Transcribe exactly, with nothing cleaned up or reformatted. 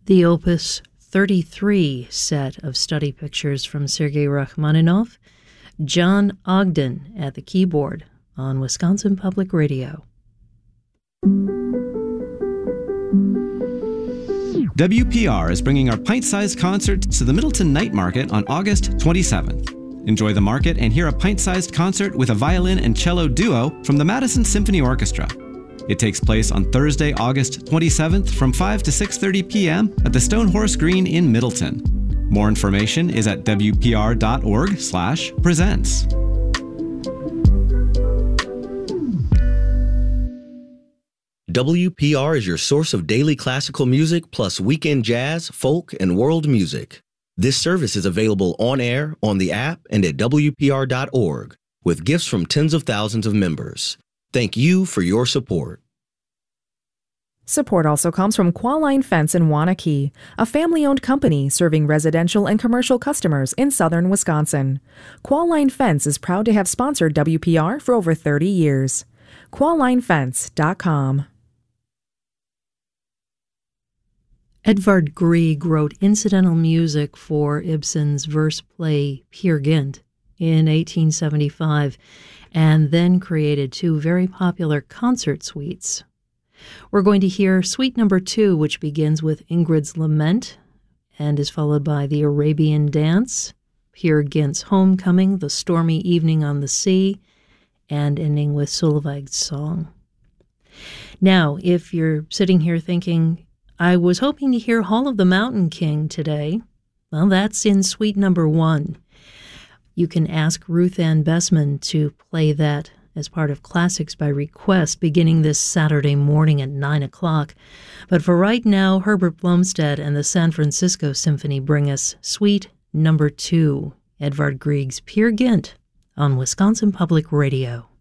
The Opus thirty-three set of study pictures from Sergei Rachmaninoff, John Ogden at the keyboard on Wisconsin Public Radio. W P R is bringing our pint-sized concert to the Middleton Night Market on August twenty-seventh. Enjoy the market and hear a pint-sized concert with a violin and cello duo from the Madison Symphony Orchestra. It takes place on Thursday, August twenty-seventh from five to six thirty p.m. at the Stonehorse Green in Middleton. More information is at w p r dot org slash presents. W P R is your source of daily classical music plus weekend jazz, folk, and world music. This service is available on air, on the app, and at w p r dot org, with gifts from tens of thousands of members. Thank you for your support. Support also comes from Qualine Fence in Waunakee, a family-owned company serving residential and commercial customers in southern Wisconsin. Qualine Fence is proud to have sponsored W P R for over thirty years. qualine fence dot com. Edvard Grieg wrote incidental music for Ibsen's verse play Peer Gynt in eighteen seventy-five, and then created two very popular concert suites. We're going to hear Suite Number Two, which begins with Ingrid's Lament and is followed by the Arabian Dance, Peer Gynt's Homecoming, The Stormy Evening on the Sea, and ending with Solveig's Song. Now, if you're sitting here thinking, I was hoping to hear Hall of the Mountain King today, well, that's in Suite Number One. You can ask Ruth Ann Bessman to play that as part of Classics by Request beginning this Saturday morning at nine o'clock. But for right now, Herbert Blomstead and the San Francisco Symphony bring us Suite Number Two, Edvard Grieg's Peer Gynt, on Wisconsin Public Radio.